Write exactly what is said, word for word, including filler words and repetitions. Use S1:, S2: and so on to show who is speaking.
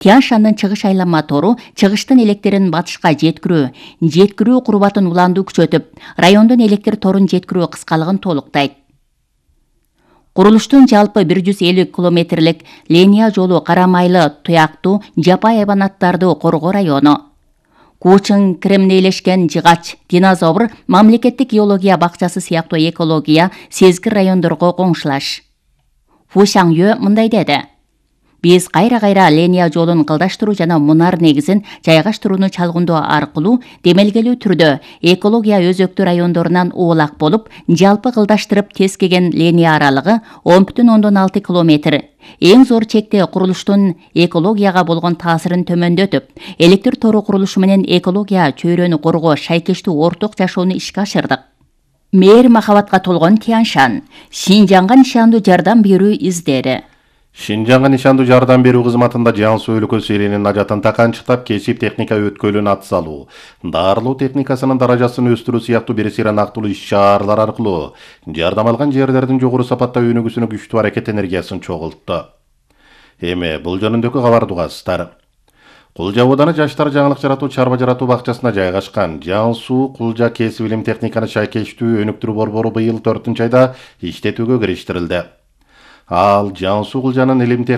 S1: Тянь-Шандын чыгыш айланма тору чыгыштын электерин батышка жеткирүү, жеткирүү курбатын уланды күчөтүп, райондун электр торун жеткирүү кыскалыгын толуктайт. Курулуштун жалпы бир жүз элүү километрлик линия жолу Карамайлы, Туяктуу, Жапай айбанаттарды коргоо району. Куучун кремнейлешкен жыгач, динозавр мамлекеттик геология бакчасы сыяктуу экология сезгир райондорго коңшулаш. Фушаңё мындай деди. Биз кайра-кайра линия жолун кылдаштыруу жана мунар негизин жайгаштырууну чалгындоо аркылуу демелгелүү түрдө экология өзөктүү райондорунан уулак болуп, жалпы кылдаштырып тескеген линия аралыгы он бүтүн ондон алты километр. Эң зор чекте курулуштун экологияга болгон таасирин төмөндөтүп, электр тору курулушу менен экология чөйрөнү коргоо шайкештүү орток жашоону ишке ашырдык. Мээр махабатка толгон Тянь-Шань, Шинжаңга нишандуу жардам берүү издери.
S2: Шинжаңга нишандуу жардам берүү кызматында Жаңсу өлкөсү элинин ажатын таканчыктап, кесип техника өткөлүн атсалуу, дарылоо техникасынын даражасын өстүрүү сыяктуу бересирен актылуу иш-чаралар аркылуу жардам алган жерлердин жогору сапатта өнүгүүсүнө күчтүү аракет энергиясын чогултту. Эми бул жөнүндөгү кабарды угасыздар. Кулжа ооданы жаштар жаңылык жаратуу чарба жаратуу бакчасына жайгашкан Жаңсу Кулжа кесип илим техниканы шайкештүү өнүктүрүү борбору быйыл төртүнчү айда иштетүүгө кириштирилди. Ал Жаңсу Кулжанын илим